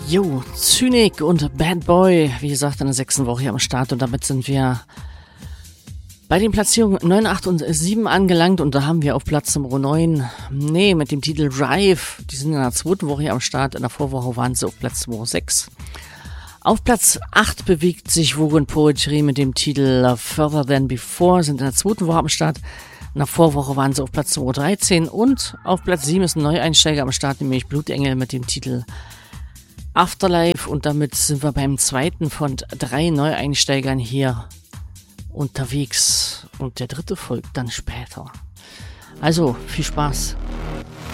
Jo, Zynik und Bad Boy, wie gesagt, in der 6. Woche hier am Start und damit sind wir bei den Platzierungen 9, 8 und 7 angelangt und da haben wir auf Platz Nummer 9, mit dem Titel Drive, die sind in der 2. Woche hier am Start, in der Vorwoche waren sie auf Platz Nummer 6. Auf Platz 8 bewegt sich Vogue und Poetry mit dem Titel Further Than Before, sind in der 2. Woche am Start. In der Vorwoche waren sie auf Platz Nummer 13 und auf Platz 7 ist ein Neueinsteiger am Start, nämlich Blutengel mit dem Titel Afterlife und damit sind wir beim zweiten von 3 Neueinsteigern hier unterwegs und der dritte folgt dann später. Also, viel Spaß.